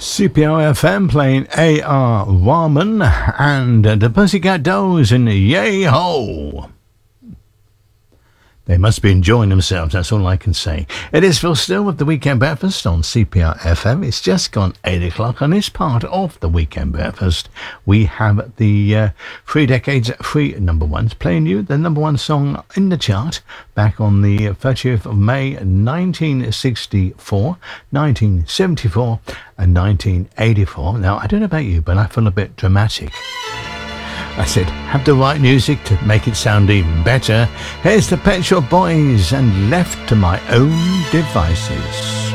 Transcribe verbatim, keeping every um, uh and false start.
C P R F M playing A R Rahman and the Pussycat Dolls and Yay Ho. They must be enjoying themselves, that's all I can say. It is Phil Still with the Weekend Breakfast on C P R F M. It's just gone eight o'clock. On this part of the Weekend Breakfast, we have the uh, three decades, three number ones, playing you the number one song in the chart back on the thirtieth of May nineteen sixty-four, nineteen seventy-four and nineteen eighty-four. Now, I don't know about you, but I feel a bit dramatic. I said, have the right music to make it sound even better. Here's the Pet Shop Boys and Left to My Own Devices.